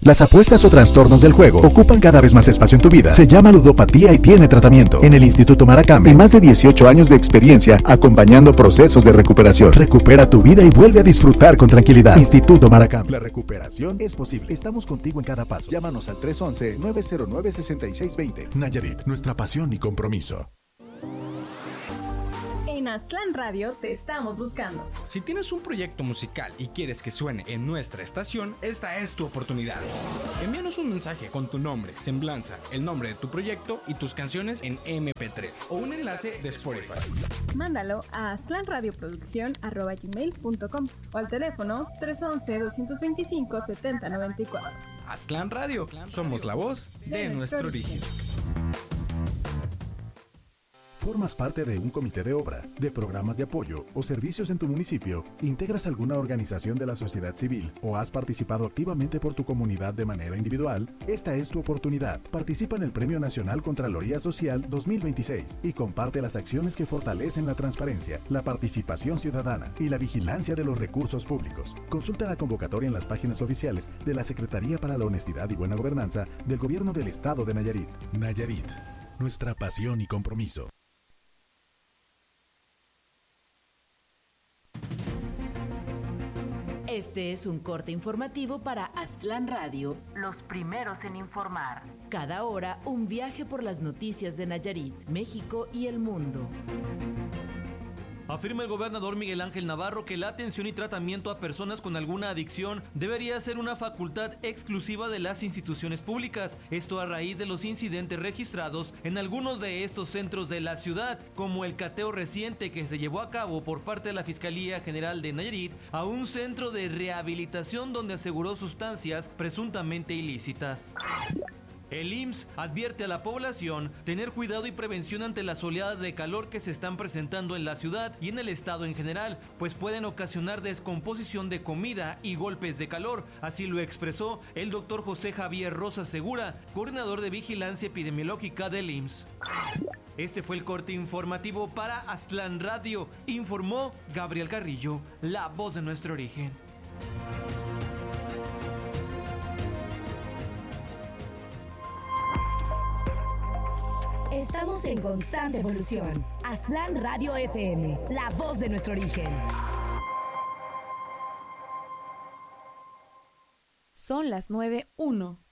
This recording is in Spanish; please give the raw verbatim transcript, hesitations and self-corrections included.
Las apuestas o trastornos del juego ocupan cada vez más espacio en tu vida. Se llama ludopatía y tiene tratamiento. En el Instituto Maracame, más de dieciocho años de experiencia acompañando procesos de recuperación. Recupera tu vida y vuelve a disfrutar con tranquilidad. Instituto Maracame. La recuperación es posible. Estamos contigo en cada paso. Llámanos al tres once, nueve cero nueve, seis seis dos cero. Nayarit, nuestra pasión y compromiso. En Aztlán Radio te estamos buscando. Si tienes un proyecto musical y quieres que suene en nuestra estación, esta es tu oportunidad. Envíanos un mensaje con tu nombre, semblanza, el nombre de tu proyecto y tus canciones en eme pe tres o un enlace de Spotify. Mándalo a aztlanradioproducción arroba gmail punto com o al teléfono tres once, doscientos veinticinco, setenta noventa y cuatro. Aztlán Radio, somos la voz de, de nuestro origen. ¿Formas parte de un comité de obra, de programas de apoyo o servicios en tu municipio? ¿Integras alguna organización de la sociedad civil o has participado activamente por tu comunidad de manera individual? Esta es tu oportunidad. Participa en el Premio Nacional Contraloría Social dos mil veintiséis y comparte las acciones que fortalecen la transparencia, la participación ciudadana y la vigilancia de los recursos públicos. Consulta la convocatoria en las páginas oficiales de la Secretaría para la Honestidad y Buena Gobernanza del Gobierno del Estado de Nayarit. Nayarit, nuestra pasión y compromiso. Este es un corte informativo para Aztlán Radio, los primeros en informar. Cada hora, un viaje por las noticias de Nayarit, México y el mundo. Afirma el gobernador Miguel Ángel Navarro que la atención y tratamiento a personas con alguna adicción debería ser una facultad exclusiva de las instituciones públicas. Esto a raíz de los incidentes registrados en algunos de estos centros de la ciudad, como el cateo reciente que se llevó a cabo por parte de la Fiscalía General de Nayarit a un centro de rehabilitación donde aseguró sustancias presuntamente ilícitas. El I M S S advierte a la población tener cuidado y prevención ante las oleadas de calor que se están presentando en la ciudad y en el estado en general, pues pueden ocasionar descomposición de comida y golpes de calor. Así lo expresó el doctor José Javier Rosa Segura, coordinador de vigilancia epidemiológica del I M S S. Este fue el corte informativo para Aztlán Radio, informó Gabriel Carrillo, la voz de nuestro origen. Estamos en constante evolución. Aztlán Radio F M, la voz de nuestro origen. Son las nueve uno.